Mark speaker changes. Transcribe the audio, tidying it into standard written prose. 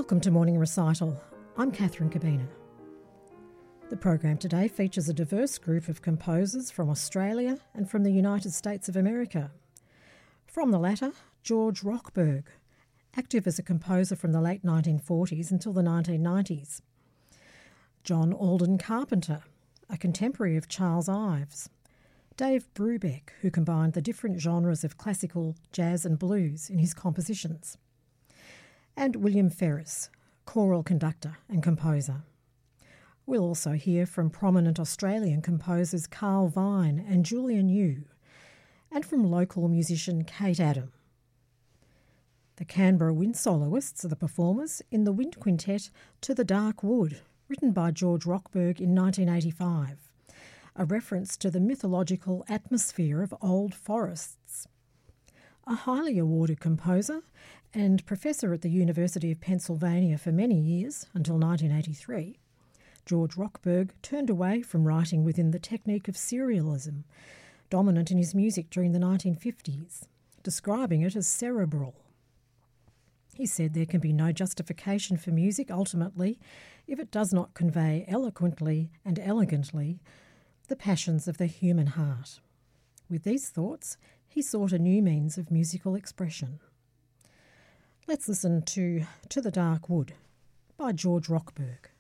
Speaker 1: Welcome to Morning Recital. I'm Catherine Cabina. The program today features a diverse group of composers from Australia and from the United States of America. From the latter, George Rochberg, active as a composer from the late 1940s until the 1990s. John Alden Carpenter, a contemporary of Charles Ives. Dave Brubeck, who combined the different genres of classical, jazz and blues in his compositions. And William Ferris, choral conductor and composer. We'll also hear from prominent Australian composers Carl Vine and Julian Yu, and from local musician Kate Adam. The Canberra Wind Soloists are the performers in the wind quintet To the Dark Wood, written by George Rochberg in 1985, a reference to the mythological atmosphere of old forests. A highly awarded composer and professor at the University of Pennsylvania for many years, until 1983, George Rochberg turned away from writing within the technique of serialism, dominant in his music during the 1950s, describing it as cerebral. He said there can be no justification for music, ultimately, if it does not convey eloquently and elegantly the passions of the human heart. With these thoughts, he sought a new means of musical expression. Let's listen to the Dark Wood by George Rochberg.